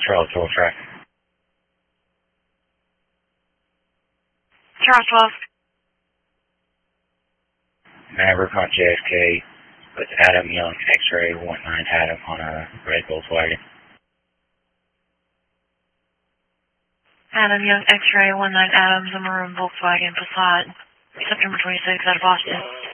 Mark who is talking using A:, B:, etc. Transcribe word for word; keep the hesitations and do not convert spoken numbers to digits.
A: Charles twelve track.
B: Charles twelve.
A: Maverick on J F K with Adam Young, X-Ray one nine Adam on a red Volkswagen.
B: Adam Young, X-Ray one nine Adams, a maroon Volkswagen Passat, September twenty-sixth out of Boston.